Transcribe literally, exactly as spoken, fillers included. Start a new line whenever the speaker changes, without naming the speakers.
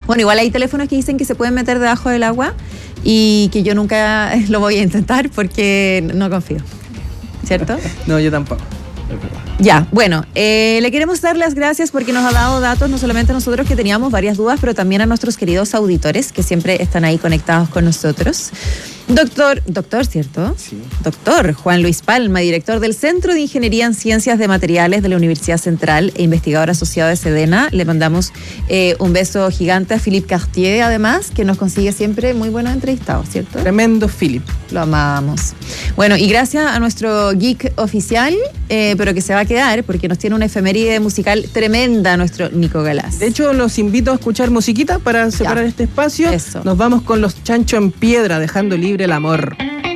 Bueno, igual hay teléfonos que dicen que se pueden meter debajo del agua y que yo nunca lo voy a intentar porque no confío, ¿cierto?
No, yo tampoco.
Ya, bueno, eh, le queremos dar las gracias porque nos ha dado datos, no solamente a nosotros que teníamos varias dudas, pero también a nuestros queridos auditores que siempre están ahí conectados con nosotros. Doctor, doctor, ¿cierto?
Sí.
Doctor Juan Luis Palma, director del Centro de Ingeniería en Ciencias de Materiales de la Universidad Central e investigador asociado de SEDENA. Le mandamos eh, un beso gigante a Philippe Cartier, además, que nos consigue siempre muy buenos entrevistados, ¿cierto?
Tremendo Philip.
Lo amamos. Bueno, y gracias a nuestro geek oficial, eh, pero que se va a quedar porque nos tiene una efeméride musical tremenda, nuestro Nico Galás.
De hecho, los invito a escuchar musiquita para separar
Ya.
este espacio.
Eso.
Nos vamos con los Chancho en Piedra, dejando libre el amor.